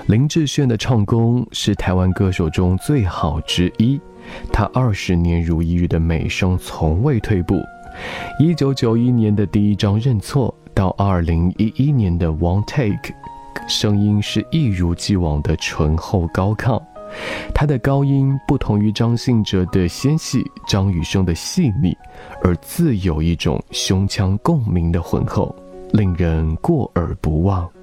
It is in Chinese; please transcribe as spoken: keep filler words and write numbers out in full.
林志炫的唱功是台湾歌手中最好之一，他二十年如一日的美声从未退步。一九九一年的第一张认错到二零一一年的 One Take， 声音是一如既往的醇厚高亢。他的高音不同于张信哲的纤细，张雨生的细腻，而自有一种胸腔共鸣的浑厚，令人过耳不忘。